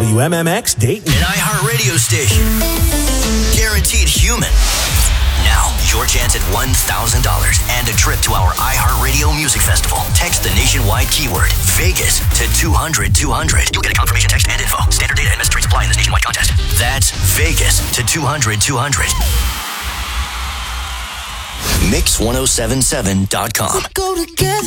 WMMX Dayton. An iHeartRadio station. Guaranteed human. Now, your chance at $1,000 and a trip to our iHeartRadio Music Festival. Text the nationwide keyword Vegas to 200-200. You'll get a confirmation text and info. Standard data and message rates apply in this nationwide contest. That's Vegas to 200-200. Mix1077.com. Go together.